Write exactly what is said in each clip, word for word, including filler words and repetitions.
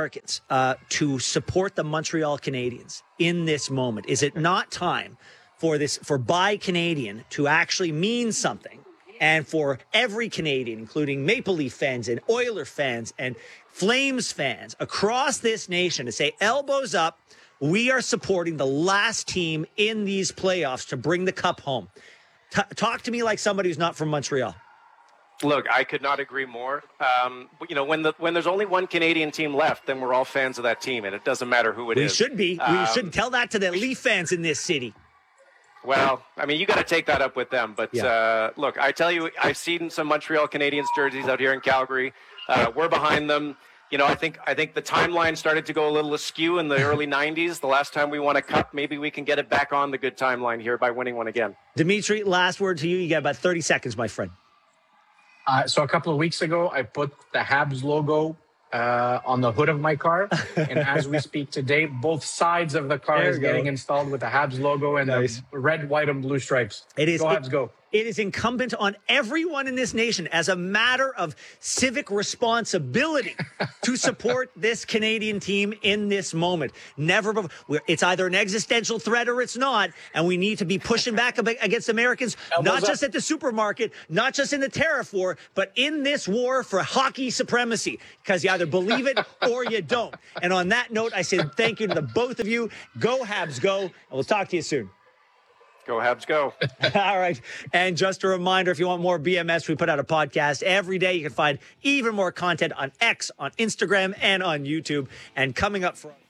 Americans uh, to support the Montreal Canadiens in this moment? Is it not time for this, for Buy Canadian to actually mean something, and for every Canadian, including Maple Leaf fans and Oiler fans and Flames fans across this nation, to say, elbows up, we are supporting the last team in these playoffs to bring the cup home? T- talk to me like somebody who's not from Montreal. Look, I could not agree more. Um, you know, when the when there's only one Canadian team left, then we're all fans of that team, and it doesn't matter who it we is. We should be. Um, we should tell that to the Leaf fans in this city. Well, I mean, you got to take that up with them. But yeah. uh, look, I tell you, I've seen some Montreal Canadiens jerseys out here in Calgary. Uh, we're behind them. You know, I think I think the timeline started to go a little askew in the early nineties. The last time we won a cup, maybe we can get it back on the good timeline here by winning one again. Dimitri, last word to you. You got about thirty seconds, my friend. Uh, so a couple of weeks ago, I put the Habs logo uh, on the hood of my car. And as we speak today, both sides of the car there is getting installed with the Habs logo and nice. the red, white, and blue stripes. It is, go it, Habs, go. It is incumbent on everyone in this nation, as a matter of civic responsibility, to support this Canadian team in this moment. Never before. It's either an existential threat or it's not, and we need to be pushing back against Americans, Elbows not up. just at the supermarket, not just in the tariff war, but in this war for hockey supremacy, because you either believe it or you don't. And on that note, I say thank you to the both of you. Go Habs, go, and we'll talk to you soon. Go Habs, go. All right. And just a reminder, if you want more B M S, we put out a podcast every day. You can find even more content on X, on Instagram, and on YouTube. And coming up for...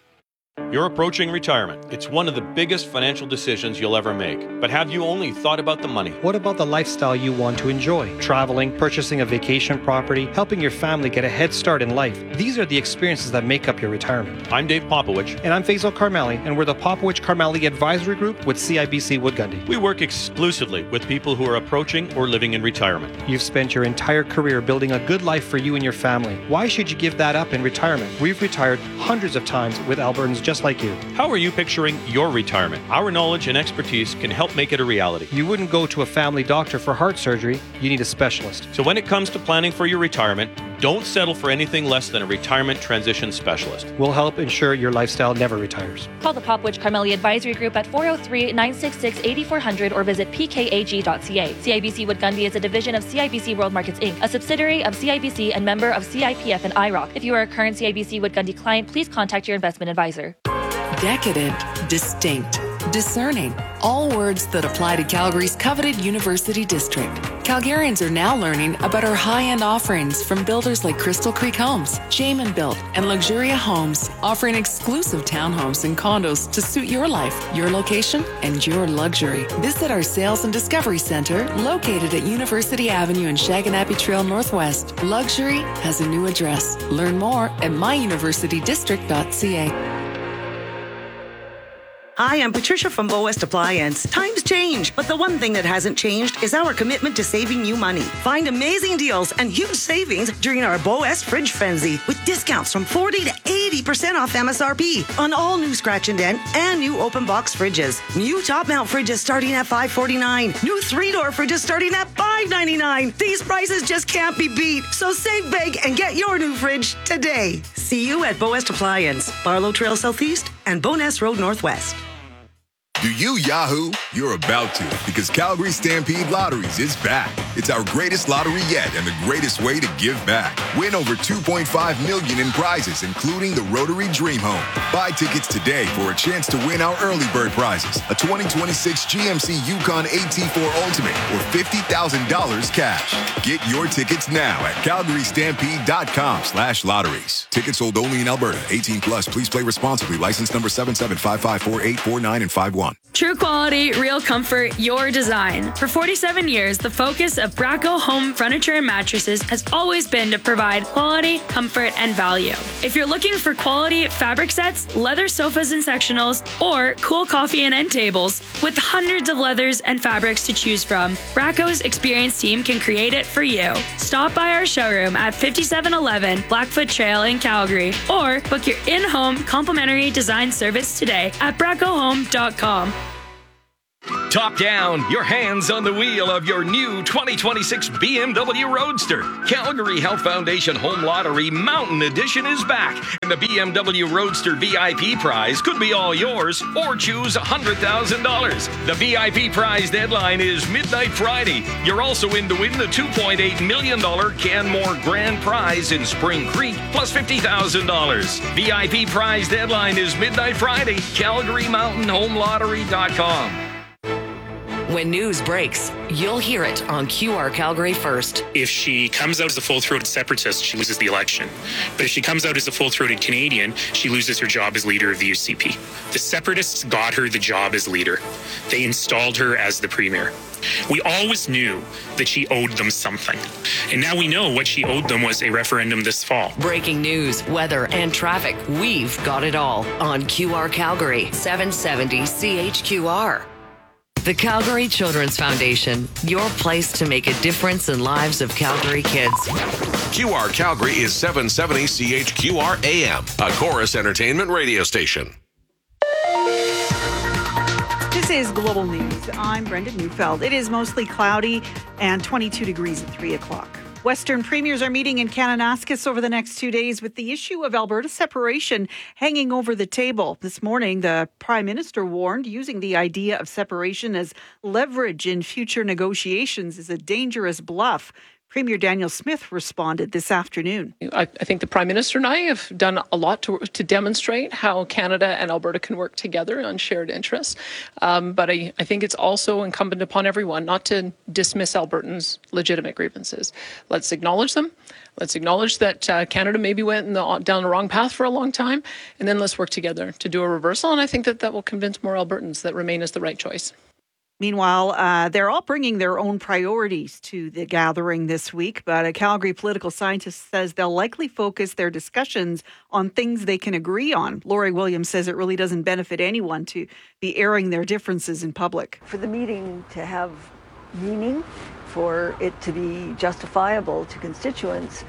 You're approaching retirement. It's one of the biggest financial decisions you'll ever make. But have you only thought about the money? What about the lifestyle you want to enjoy? Traveling, purchasing a vacation property, helping your family get a head start in life. These are the experiences that make up your retirement. I'm Dave Popowich. And I'm Faisal Karmali, and we're the Popowich Karmali Advisory Group with C I B C Wood Gundy. We work exclusively with people who are approaching or living in retirement. You've spent your entire career building a good life for you and your family. Why should you give that up in retirement? We've retired hundreds of times with Albertans just like you. How are you picturing your retirement? Our knowledge and expertise can help make it a reality. You wouldn't go to a family doctor for heart surgery. You need a specialist. So when it comes to planning for your retirement, don't settle for anything less than a retirement transition specialist. We'll help ensure your lifestyle never retires. Call the Popowich Karmali Advisory Group at four oh three, nine six six, eight four zero zero or visit p k a g dot c a. C I B C Wood Gundy is a division of C I B C World Markets Incorporated, a subsidiary of C I B C and member of C I P F and I R O C. If you are a current C I B C Wood Gundy client, please contact your investment advisor. Decadent, distinct, discerning. All words that apply to Calgary's coveted University District. Calgarians are now learning about our high-end offerings from builders like Crystal Creek Homes, Jamin Built, and Luxuria Homes, offering exclusive townhomes and condos to suit your life, your location, and your luxury. Visit our Sales and Discovery Center, located at University Avenue and Shaganappy Trail Northwest. Luxury has a new address. Learn more at my university district dot c a. Hi, I'm Patricia from Bow West Appliance. Times change, but the one thing that hasn't changed is our commitment to saving you money. Find amazing deals and huge savings during our Bow West Fridge Frenzy with discounts from forty to eighty percent off M S R P on all new scratch and dent and new open box fridges. New top mount fridges starting at five forty-nine. New three-door fridges starting at five ninety-nine. These prices just can't be beat. So save big and get your new fridge today. See you at Bow West Appliance, Barlow Trail Southeast and Boness Road Northwest. Do you Yahoo? You're about to, because Calgary Stampede Lotteries is back. It's our greatest lottery yet and the greatest way to give back. Win over two point five million dollars in prizes, including the Rotary Dream Home. Buy tickets today for a chance to win our early bird prizes, a twenty twenty-six G M C Yukon A T four Ultimate, or fifty thousand dollars cash. Get your tickets now at calgary stampede dot com slash lotteries. Tickets sold only in Alberta. eighteen plus. Please play responsibly. License number seven seven five five four eight four nine and five one. True quality, real comfort, your design. For forty-seven years, the focus of Bracco Home Furniture and Mattresses has always been to provide quality, comfort, and value. If you're looking for quality fabric sets, leather sofas and sectionals, or cool coffee and end tables, with hundreds of leathers and fabrics to choose from, Bracco's experienced team can create it for you. Stop by our showroom at fifty-seven eleven Blackfoot Trail in Calgary, or book your in-home complimentary design service today at bracco home dot com. Top down, your hands on the wheel of your new twenty twenty-six B M W Roadster. Calgary Health Foundation Home Lottery Mountain Edition is back, and the B M W Roadster V I P prize could be all yours, or choose one hundred thousand dollars. The V I P prize deadline is midnight Friday. You're also in to win the two point eight million dollars Canmore Grand Prize in Spring Creek, plus fifty thousand dollars. V I P prize deadline is midnight Friday. Calgary Mountain Home Lottery dot com. When news breaks, you'll hear it on Q R Calgary first. If she comes out as a full-throated separatist, she loses the election. But if she comes out as a full-throated Canadian, she loses her job as leader of the U C P. The separatists got her the job as leader. They installed her as the premier. We always knew that she owed them something. And now we know what she owed them was a referendum this fall. Breaking news, weather, and traffic. We've got it all on Q R Calgary, seven seventy C H Q R. The Calgary Children's Foundation, your place to make a difference in lives of Calgary kids. Q R Calgary is seven seventy C H Q R A M, a Chorus Entertainment radio station. This is Global News. I'm Brenda Neufeld. It is mostly cloudy and twenty-two degrees at three o'clock. Western premiers are meeting in Kananaskis over the next two days with the issue of Alberta separation hanging over the table. This morning, the Prime Minister warned using the idea of separation as leverage in future negotiations is a dangerous bluff. Premier Danielle Smith responded this afternoon. I, I think the Prime Minister and I have done a lot to, to demonstrate how Canada and Alberta can work together on shared interests. Um, but I, I think it's also incumbent upon everyone not to dismiss Albertans' legitimate grievances. Let's acknowledge them. Let's acknowledge that uh, Canada maybe went in the, down the wrong path for a long time, and then let's work together to do a reversal. And I think that that will convince more Albertans that Remain is the right choice. Meanwhile, uh, they're all bringing their own priorities to the gathering this week, but a Calgary political scientist says they'll likely focus their discussions on things they can agree on. Lori Williams says it really doesn't benefit anyone to be airing their differences in public. For the meeting to have meaning, for it to be justifiable to constituents,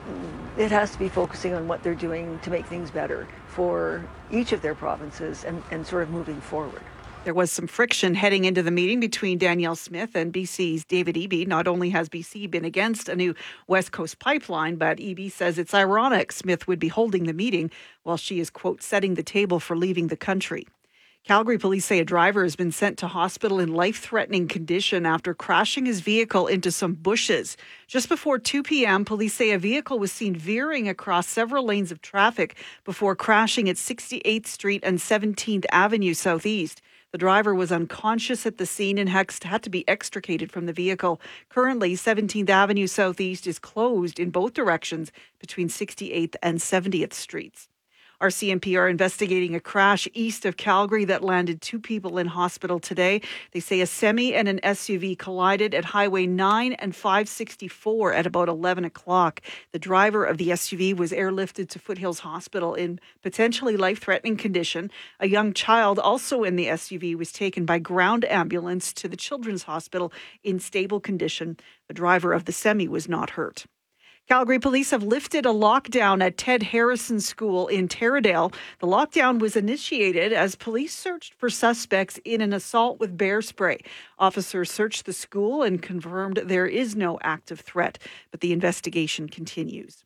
it has to be focusing on what they're doing to make things better for each of their provinces and, and sort of moving forward. There was some friction heading into the meeting between Danielle Smith and B C's David Eby. Not only has B C been against a new West Coast pipeline, but Eby says it's ironic Smith would be holding the meeting while she is, quote, setting the table for leaving the country. Calgary police say a driver has been sent to hospital in life-threatening condition after crashing his vehicle into some bushes. Just before two p.m., police say a vehicle was seen veering across several lanes of traffic before crashing at sixty-eighth Street and seventeenth Avenue Southeast. The driver was unconscious at the scene and had to be extricated from the vehicle. Currently, seventeenth Avenue Southeast is closed in both directions between sixty-eighth and seventieth Streets. R C M P are investigating a crash east of Calgary that landed two people in hospital today. They say a semi and an S U V collided at Highway nine and five sixty-four at about eleven o'clock. The driver of the S U V was airlifted to Foothills Hospital in potentially life-threatening condition. A young child also in the S U V was taken by ground ambulance to the Children's Hospital in stable condition. The driver of the semi was not hurt. Calgary police have lifted a lockdown at Ted Harrison School in Taradale. The lockdown was initiated as police searched for suspects in an assault with bear spray. Officers searched the school and confirmed there is no active threat, but the investigation continues.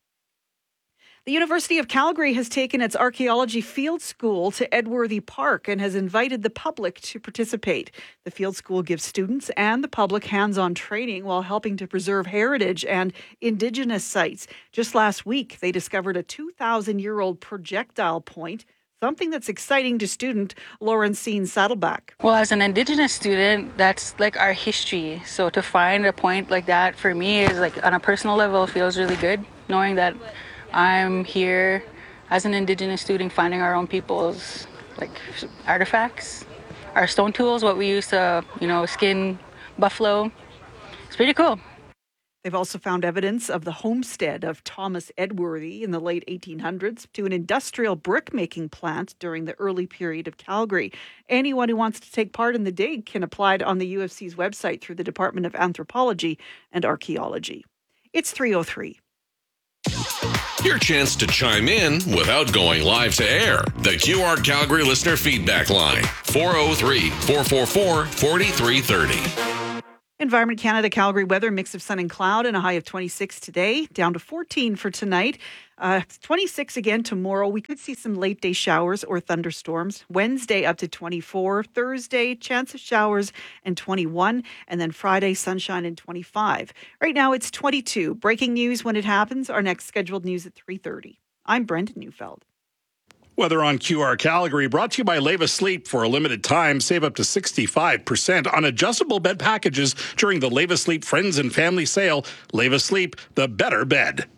The University of Calgary has taken its archaeology field school to Edworthy Park and has invited the public to participate. The field school gives students and the public hands-on training while helping to preserve heritage and Indigenous sites. Just last week, they discovered a two thousand year old projectile point, something that's exciting to student Laurentine Saddleback. Well, as an Indigenous student, that's like our history. So to find a point like that for me is like on a personal level feels really good, knowing that I'm here as an Indigenous student finding our own people's like artifacts, our stone tools, what we use to, you know, skin buffalo. It's pretty cool. They've also found evidence of the homestead of Thomas Edworthy in the late eighteen hundreds to an industrial brick-making plant during the early period of Calgary. Anyone who wants to take part in the dig can apply on the U of C's website through the Department of Anthropology and Archaeology. It's three oh three. Your chance to chime in without going live to air. The Q R Calgary Listener Feedback Line, four oh three, four four four, four three three oh. Environment Canada Calgary weather, mix of sun and cloud, and a high of twenty-six today, down to fourteen for tonight. Uh, twenty-six again tomorrow. We could see some late day showers or thunderstorms. Wednesday up to twenty-four. Thursday, chance of showers and twenty-one. And then Friday, sunshine and twenty-five. Right now it's twenty-two. Breaking news when it happens. Our next scheduled news at three thirty. I'm Brendan Neufeld. Weather on Q R Calgary, brought to you by Leva Sleep. For a limited time, save up to sixty-five percent on adjustable bed packages during the Leva Sleep Friends and Family Sale. Leva Sleep, the better bed.